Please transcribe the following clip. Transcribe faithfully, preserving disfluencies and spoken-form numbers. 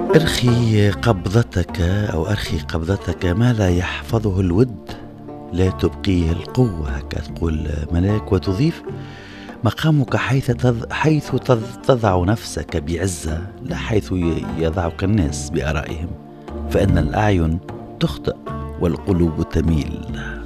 ارخي قبضتك أو أرخي قبضتك، ما لا يحفظه الود لا تبقيه القوة، هكذا تقول ملاك. وتضيف: مقامك حيث تض... حيث تض... تضع نفسك بعزة، لا حيث يضعك الناس بآرائهم، فإن الأعين تخطئ والقلوب تميل.